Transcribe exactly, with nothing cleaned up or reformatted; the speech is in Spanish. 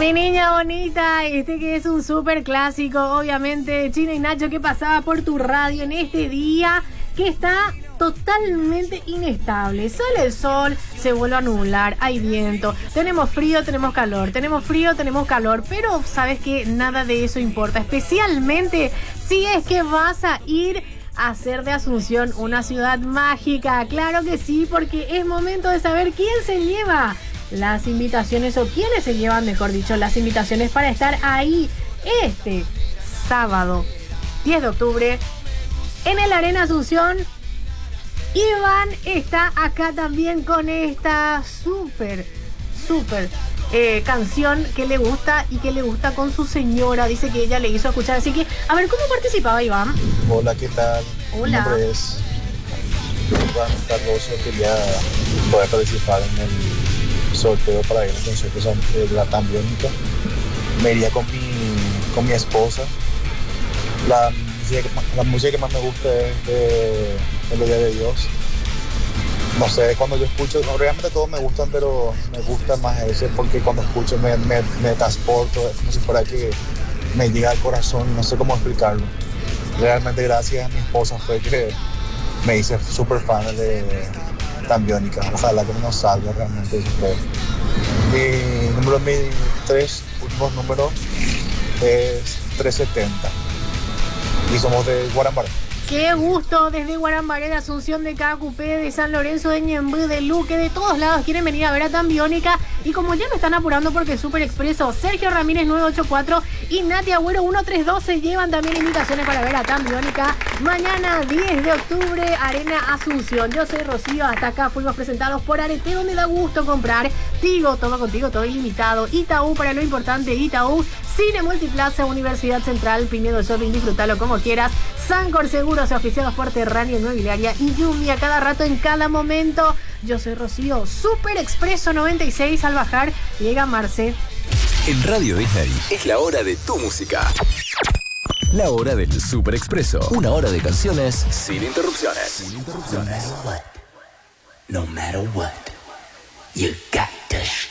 Mi niña bonita, este que es un súper clásico, obviamente, Chino y Nacho, que pasaba por tu radio en este día que está totalmente inestable. Sale el sol, se vuelve a nublar, hay viento, tenemos frío, tenemos calor, tenemos frío, tenemos calor, pero sabes que nada de eso importa, especialmente si es que vas a ir a hacer de Asunción una ciudad mágica. Claro que sí, porque es momento de saber quién se lleva las invitaciones, o quiénes se llevan, mejor dicho, las invitaciones para estar ahí este sábado diez de octubre en el Arena Asunción. Iván está acá también con esta súper, súper eh, canción que le gusta y que le gusta con su señora. Dice que ella le hizo escuchar. Así que, a ver, ¿cómo participaba Iván? Hola, ¿qué tal? Hola. Mi nombre es Iván Cardoso. Quería poder participar en el sorteo para ir a los conciertos de la Tambiónica. Me iría con mi, con mi esposa. La música, que más, la música que más me gusta es de Melodía de Dios. No sé, cuando yo escucho, no, realmente todos me gustan, pero me gusta más ese porque cuando escucho me, me, me transporto, es como si fuera que me llega al corazón, no sé cómo explicarlo. Realmente gracias a mi esposa fue que me hice súper fan de Tambiónica. Ojalá que no nos salga realmente eso fue. Mi número, mis tres últimos números es trescientos setenta y somos de Guarambaré. Qué gusto, desde Guarambaré, de Asunción, de Cacupé, de San Lorenzo, de Ñemby, de Luque, de todos lados quieren venir a ver a Tambiónica. Y como ya me están apurando porque es súper expreso, Sergio Ramírez nueve ocho cuatro y Nati Agüero uno tres dos se llevan también invitaciones para ver a Tambiónica. Mañana diez de octubre, Arena Asunción. Yo soy Rocío, hasta acá fuimos presentados por Arete, donde da gusto comprar. Tigo, toma contigo todo ilimitado. Itaú, para lo importante, Itaú. Cine Multiplaza, Universidad Central, Pinedo Shopping, disfrútalo como quieras. Sancor Seguros, oficiados por Terrania Inmobiliaria y Yumi, a cada rato, en cada momento. Yo soy Rocío, Super Expreso noventa y seis, al bajar llega Marce. En Radio Disney es la hora de tu música. La hora del Super Expreso. Una hora de canciones sin interrupciones. Sin interrupciones. No matter what, no matter what, you got to